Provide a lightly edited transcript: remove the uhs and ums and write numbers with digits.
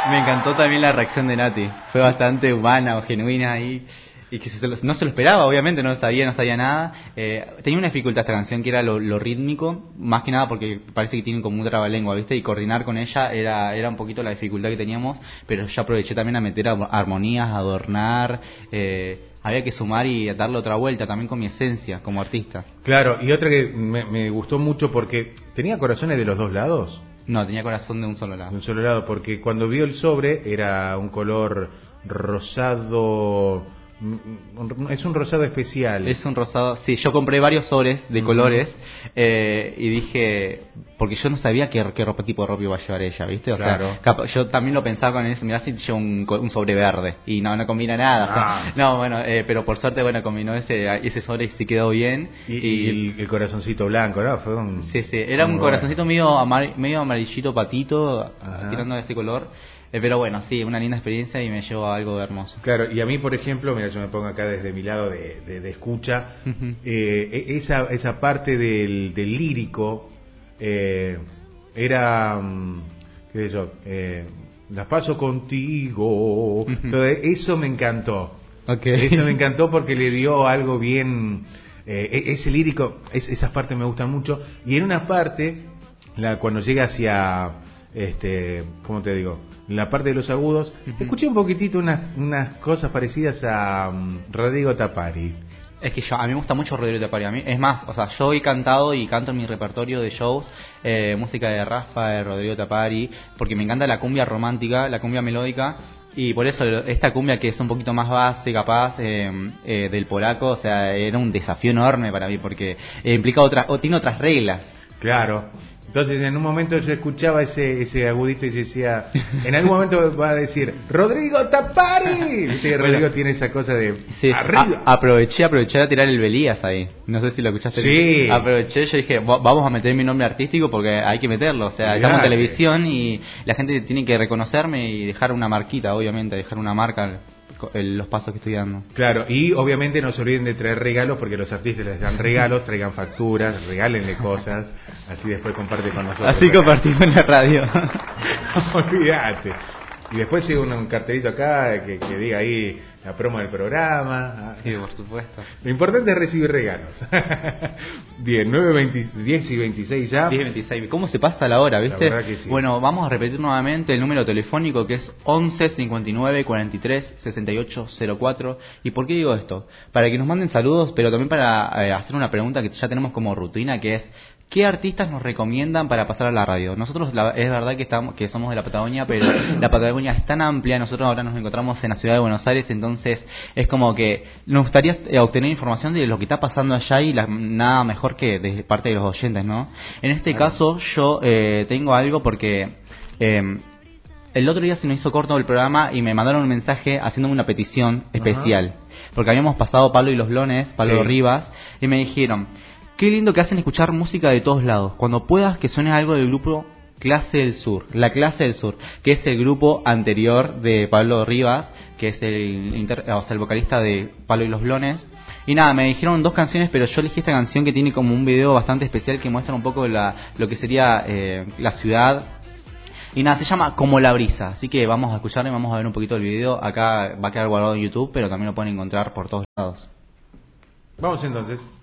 Me encantó también la reacción de Nati. Fue bastante humana o genuina ahí. Y que no se lo esperaba, obviamente, no sabía nada. Tenía una dificultad esta canción que era lo rítmico, más que nada porque parece que tienen como un trabalengua, ¿viste? Y coordinar con ella era un poquito la dificultad que teníamos, pero yo aproveché también a meter armonías, a adornar. Había que sumar y darle otra vuelta también con mi esencia como artista. Claro, y otra que me gustó mucho porque tenía corazones de los dos lados. No, tenía corazón de un solo lado. De un solo lado, porque cuando vio el sobre era un color rosado. Es un rosado especial. Es un rosado, sí, yo compré varios sobres de colores y dije, porque yo no sabía qué tipo de ropa iba a llevar ella, ¿viste? O claro. sea, yo también lo pensaba con eso, mirá si llevo un sobre verde y no combina nada. O sea, no, bueno, pero por suerte, bueno, combinó ese sobre y sí quedó bien. Y el corazoncito blanco, ¿no? Fue un... Sí, era un corazoncito medio amarillito patito, tirando de ese color. Pero bueno, sí, una linda experiencia y me llevó a algo hermoso. Claro, y a mí, por ejemplo, mira, yo me pongo acá desde mi lado de escucha, esa parte del lírico era, qué sé yo, las paso contigo, todo eso me encantó. Okay. Eso me encantó porque le dio algo bien, ese lírico, esas partes me gustan mucho, y en una parte, cuando llega hacia, ¿cómo te digo?, la parte de los agudos, escuché un poquitito unas cosas parecidas a Rodrigo Tapari. Es que a mí me gusta mucho Rodrigo Tapari. A mí, es más, o sea, yo he cantado y canto en mi repertorio de shows música de Rafa, de Rodrigo Tapari, porque me encanta la cumbia romántica, la cumbia melódica. Y por eso esta cumbia que es un poquito más base, capaz, del polaco, o sea, era un desafío enorme para mí, porque implica tiene otras reglas. Claro. Entonces en un momento yo escuchaba ese agudito y decía, en algún momento va a decir, ¡Rodrigo Tapari! ¿Viste que Rodrigo tiene esa cosa de sí, arriba? Aproveché a tirar el Belías ahí. No sé si lo escuchaste. Sí. Aproveché, yo dije, vamos a meter mi nombre artístico porque hay que meterlo. O sea, estamos en televisión y la gente tiene que reconocerme y dejar una marquita, obviamente, dejar una marca los pasos que estoy dando. Claro, y obviamente no se olviden de traer regalos porque los artistas les dan regalos, traigan facturas, regálenle cosas, así después comparte con nosotros. Así compartimos en la radio. Olvídate. Y después llega un cartelito acá que diga ahí la promo del programa. Sí, por supuesto. Lo importante es recibir regalos. Bien, 10 y 26 ya. 10 y 26. ¿Cómo se pasa la hora, viste? La verdad que sí. Bueno, vamos a repetir nuevamente el número telefónico que es 11 59 43 68 04. ¿Y por qué digo esto? Para que nos manden saludos, pero también para hacer una pregunta que ya tenemos como rutina, que es ¿qué artistas nos recomiendan para pasar a la radio? Nosotros es verdad que somos de la Patagonia, pero la Patagonia es tan amplia, nosotros ahora nos encontramos en la ciudad de Buenos Aires, entonces es como que nos gustaría obtener información de lo que está pasando allá y nada mejor que de parte de los oyentes, ¿no? En este caso yo tengo algo porque el otro día se nos hizo corto el programa y me mandaron un mensaje haciéndome una petición especial, porque habíamos pasado Pablo y los Blones, Pablo Rivas, y me dijeron: qué lindo que hacen escuchar música de todos lados. Cuando puedas, que suene algo del grupo Clase del Sur. La Clase del Sur, que es el grupo anterior de Pablo Rivas, que es el vocalista de Pablo y los Blones. Y nada, me dijeron 2 canciones, pero yo elegí esta canción que tiene como un video bastante especial que muestra un poco lo que sería la ciudad. Y nada, se llama Como la brisa. Así que vamos a escucharlo y vamos a ver un poquito el video. Acá va a quedar guardado en YouTube, pero también lo pueden encontrar por todos lados. Vamos entonces.